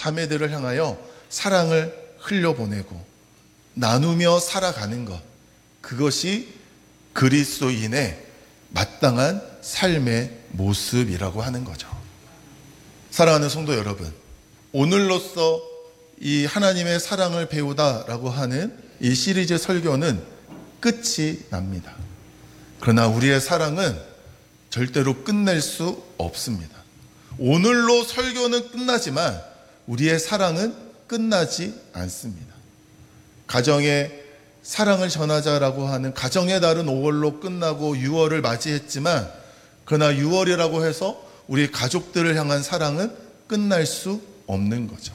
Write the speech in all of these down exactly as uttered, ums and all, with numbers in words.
자매들을 향하여 사랑을 흘려보내고 나누며 살아가는 것, 그것이 그리스도인의 마땅한 삶의 모습이라고 하는 거죠. 사랑하는 성도 여러분, 오늘로써 이 하나님의 사랑을 배우다라고 하는 이 시리즈 설교는 끝이 납니다. 그러나 우리의 사랑은 절대로 끝낼 수 없습니다. 오늘로 설교는 끝나지만 우리의 사랑은 끝나지 않습니다. 가정에 사랑을 전하자라고 하는 가정의 달은 오월로 끝나고 유월을 맞이했지만, 그러나 유월이라고 해서 우리 가족들을 향한 사랑은 끝날 수 없는 거죠.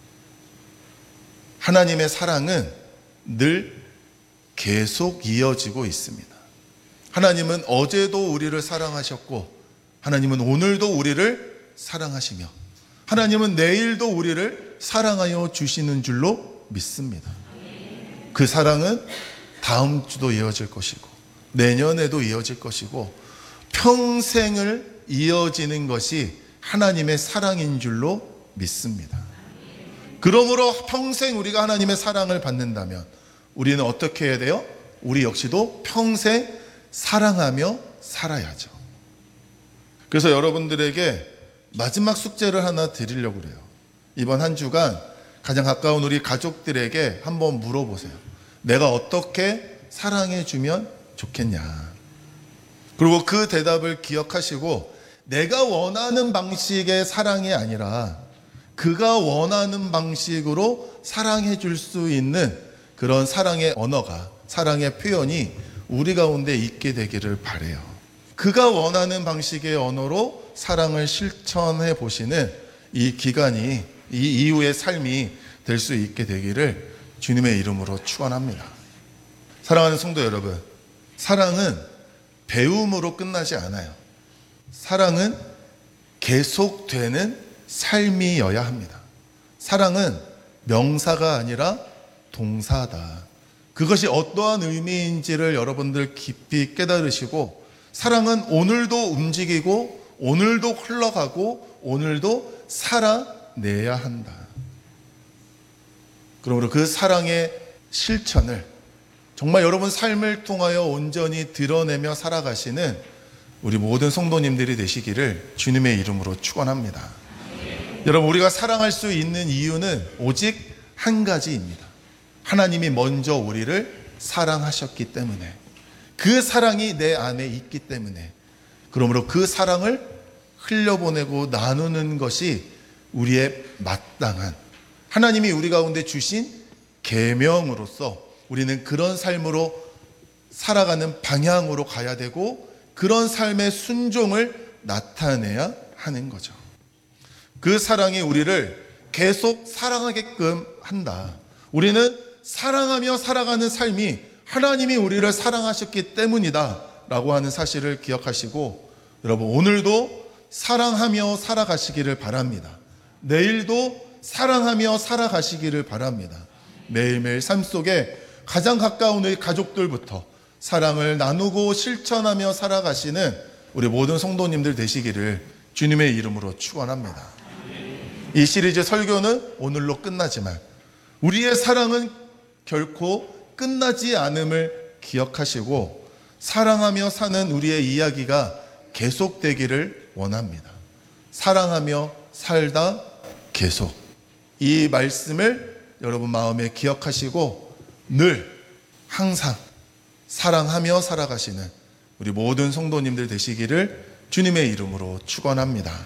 하나님의 사랑은 늘 계속 이어지고 있습니다. 하나님은 어제도 우리를 사랑하셨고, 하나님은 오늘도 우리를 사랑하시며, 하나님은 내일도 우리를 사랑하여 주시는 줄로 믿습니다. 그 사랑은 다음 주도 이어질 것이고 내년에도 이어질 것이고 평생을 이어지는 것이 하나님의 사랑인 줄로 믿습니다. 그러므로 평생 우리가 하나님의 사랑을 받는다면 우리는 어떻게 해야 돼요? 우리 역시도 평생 사랑하며 살아야죠. 그래서 여러분들에게 마지막 숙제를 하나 드리려고 그래요. 이번 한 주간 가장 가까운 우리 가족들에게 한번 물어보세요. 내가 어떻게 사랑해주면 좋겠냐. 그리고 그 대답을 기억하시고 내가 원하는 방식의 사랑이 아니라 그가 원하는 방식으로 사랑해 줄 수 있는 그런 사랑의 언어가, 사랑의 표현이 우리 가운데 있게 되기를 바라요. 그가 원하는 방식의 언어로 사랑을 실천해 보시는 이 기간이, 이 이후의 삶이 될 수 있게 되기를 주님의 이름으로 축원합니다. 사랑하는 성도 여러분, 사랑은 배움으로 끝나지 않아요. 사랑은 계속되는 삶이어야 합니다. 사랑은 명사가 아니라 동사다. 그것이 어떠한 의미인지를 여러분들 깊이 깨달으시고, 사랑은 오늘도 움직이고 오늘도 흘러가고 오늘도 살아내야 한다. 그러므로 그 사랑의 실천을 정말 여러분 삶을 통하여 온전히 드러내며 살아가시는 우리 모든 성도님들이 되시기를 주님의 이름으로 축원합니다. 네. 여러분, 우리가 사랑할 수 있는 이유는 오직 한 가지입니다. 하나님이 먼저 우리를 사랑하셨기 때문에, 그 사랑이 내 안에 있기 때문에, 그러므로 그 사랑을 흘려보내고 나누는 것이 우리의 마땅한, 하나님이 우리 가운데 주신 계명으로서 우리는 그런 삶으로 살아가는 방향으로 가야 되고, 그런 삶의 순종을 나타내야 하는 거죠. 그 사랑이 우리를 계속 사랑하게끔 한다. 우리는 사랑하며 살아가는 삶이 하나님이 우리를 사랑하셨기 때문이다 라고 하는 사실을 기억하시고, 여러분 오늘도 사랑하며 살아가시기를 바랍니다. 내일도 사랑하며 살아가시기를 바랍니다. 매일매일 삶 속에 가장 가까운 우리 가족들부터 사랑을 나누고 실천하며 살아가시는 우리 모든 성도님들 되시기를 주님의 이름으로 축원합니다. 이 시리즈 설교는 오늘로 끝나지만 우리의 사랑은 결코 끝나지 않음을 기억하시고 사랑하며 사는 우리의 이야기가 계속되기를 원합니다. 사랑하며 살다 계속, 이 말씀을 여러분 마음에 기억하시고 늘 항상 사랑하며 살아가시는 우리 모든 성도님들 되시기를 주님의 이름으로 축원합니다.